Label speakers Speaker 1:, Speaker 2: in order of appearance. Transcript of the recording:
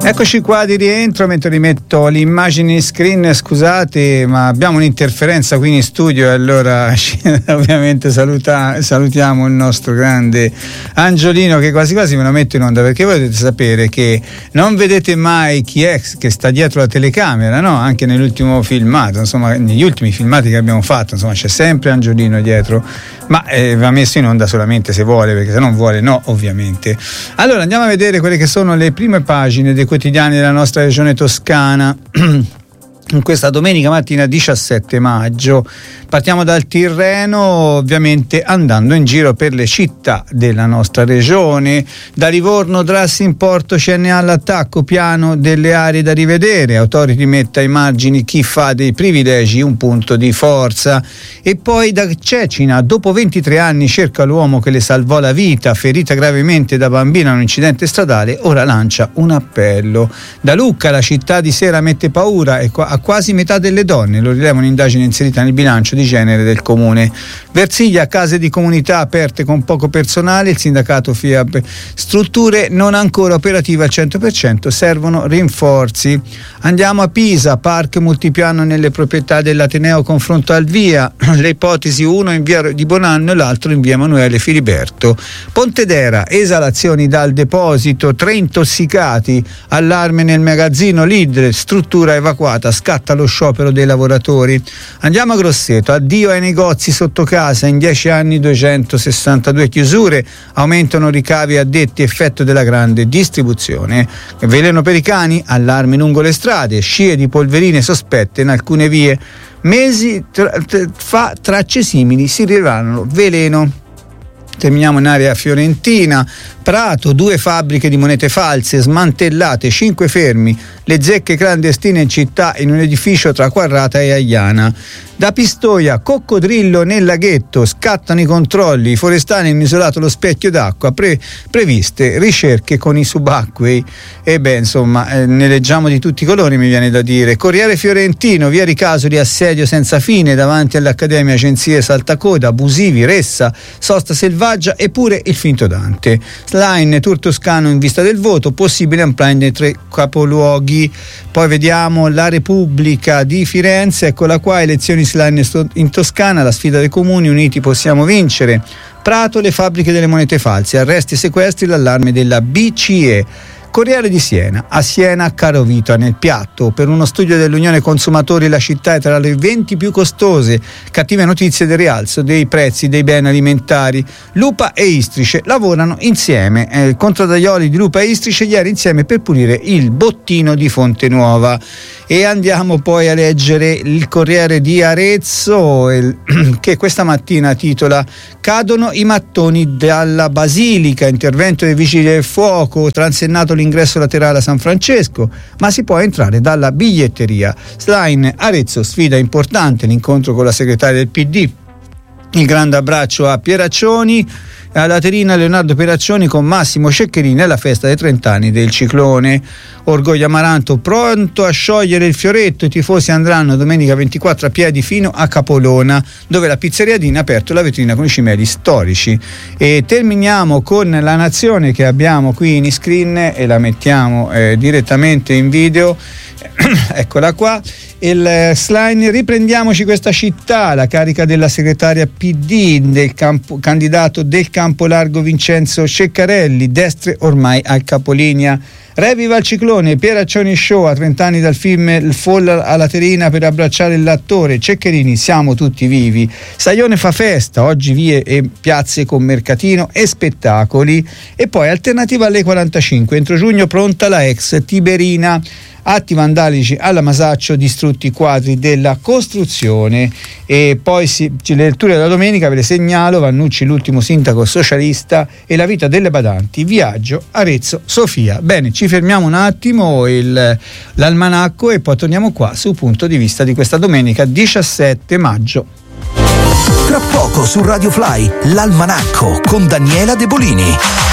Speaker 1: Eccoci qua di rientro, mentre rimetto l'immagine in screen. Scusate, ma abbiamo un'interferenza qui in studio e allora ovviamente salutiamo il nostro grande Angiolino, che quasi quasi me lo metto in onda, perché voi dovete sapere che non vedete mai chi è che sta dietro la telecamera, no? Anche nell'ultimo filmato, insomma, negli ultimi filmati che abbiamo fatto, insomma, c'è sempre Angiolino dietro, ma va messo in onda solamente se vuole, perché se non vuole no, ovviamente. Allora andiamo a vedere quelle che sono le prime pagine dei quotidiani della nostra regione toscana in questa domenica mattina 17 maggio. Partiamo dal Tirreno, ovviamente andando in giro per le città della nostra regione. Da Livorno, Drassi in porto, CNA all'attacco, piano delle aree da rivedere, Authority mette ai margini chi fa dei privilegi un punto di forza. E poi da Cecina, dopo 23 anni cerca l'uomo che le salvò la vita, ferita gravemente da bambina in un incidente stradale, ora lancia un appello. Da Lucca, la città di sera mette paura e a quasi metà delle donne, lo rileva un'indagine inserita nel bilancio di genere del comune. Versiglia, case di comunità aperte con poco personale, il sindacato FIAB, strutture non ancora operative al 100%, servono rinforzi. Andiamo a Pisa, park multipiano nelle proprietà dell'Ateneo, confronto al via, le ipotesi, uno in via di Bonanno e l'altro in via Emanuele Filiberto. Pontedera, esalazioni dal deposito, 3 intossicati, allarme nel magazzino Lidl, struttura evacuata, scatta lo sciopero dei lavoratori. Andiamo a Grosseto, addio ai negozi sotto casa, in 10 anni 262 chiusure, aumentano ricavi addetti, effetto della grande distribuzione. Veleno per i cani, allarme lungo le strade, scie di polverine sospette in alcune vie, mesi fa tracce simili si rivelano veleno. Terminiamo in area fiorentina, Prato, 2 fabbriche di monete false smantellate, 5 fermi, le zecche clandestine in città in un edificio tra Quarrata e Aiana. Da Pistoia, coccodrillo nel laghetto, scattano i controlli, i forestali hanno isolato lo specchio d'acqua, previste ricerche con i subacquei. E beh, insomma, ne leggiamo di tutti i colori, mi viene da dire. Corriere Fiorentino, via Ricasoli, assedio senza fine davanti all'Accademia, agenzie saltacoda, abusivi, ressa, sosta selvaggia e pure il finto Dante. Line, tour toscano in vista del voto, possibile unplanned nei 3 capoluoghi. Poi vediamo la Repubblica di Firenze, eccola qua, elezioni Line in Toscana, la sfida dei comuni, uniti possiamo vincere. Prato, le fabbriche delle monete false, arresti e sequestri, l'allarme della BCE. Corriere di Siena, a Siena caro vita nel piatto, per uno studio dell'Unione Consumatori la città è tra le 20 più costose, cattive notizie del rialzo dei prezzi dei beni alimentari. Lupa e Istrice lavorano insieme, contraddaioli di Lupa e Istrice ieri insieme per pulire il bottino di Fonte Nuova. E andiamo poi a leggere il Corriere di Arezzo, che questa mattina titola cadono i mattoni dalla Basilica, intervento dei vigili del fuoco, transennato l'ingresso laterale a San Francesco, ma si può entrare dalla biglietteria. Slime, Arezzo, sfida importante, l'incontro con la segretaria del PD. Il grande abbraccio a Pieraccioni, a Laterina Leonardo Pieraccioni con Massimo Ceccherini alla festa dei 30 anni del ciclone. Orgoglio Amaranto pronto a sciogliere il fioretto, i tifosi andranno domenica 24 a piedi fino a Capolona, dove la pizzeria Dina ha aperto la vetrina con i cimeli storici. E terminiamo con La Nazione, che abbiamo qui in screen e la mettiamo direttamente in video. Eccola qua, il slide, riprendiamoci questa città, la carica della segretaria PD del candidato del Campo Largo Vincenzo Ceccarelli, destre ormai al capolinea. Reviva il ciclone, Pieraccioni Show, a 30 anni dal film Il Fall a Laterina per abbracciare l'attore Ceccherini, siamo tutti vivi. Saione fa festa, oggi vie e piazze con mercatino e spettacoli. E poi alternativa alle 45, entro giugno pronta la ex Tiberina. Atti vandalici alla Masaccio, distrutti quadri della costruzione. E poi le letture della domenica ve le segnalo: Vannucci, l'ultimo sindaco socialista, e la vita delle badanti, viaggio Arezzo Sofia. Bene, ci fermiamo un attimo, l'almanacco, e poi torniamo qua su Punto di Vista di questa domenica 17 maggio.
Speaker 2: Tra poco su Radio Fly, l'almanacco con Daniela De Bolini.